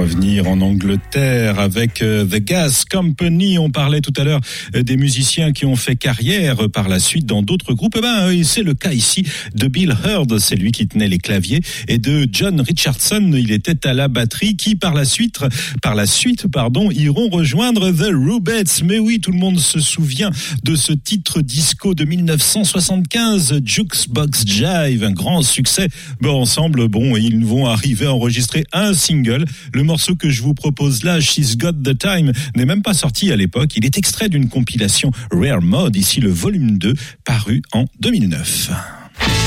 revenir en Angleterre avec The Gas Company. On parlait tout à l'heure des musiciens qui ont fait carrière par la suite dans d'autres groupes. C'est le cas ici de Bill Hurd, c'est lui qui tenait les claviers, et de John Richardson, il était à la batterie, qui par la suite, iront rejoindre The Rubettes. Mais oui, tout le monde se souvient de ce titre disco de 1975, Jukebox Jive, un grand succès. Ensemble, ils vont arriver à enregistrer un single. Le morceau que je vous propose là, She's Got the Time, n'est même pas sorti à l'époque. Il est extrait d'une compilation Rare Mode, ici le volume 2, paru en 2009.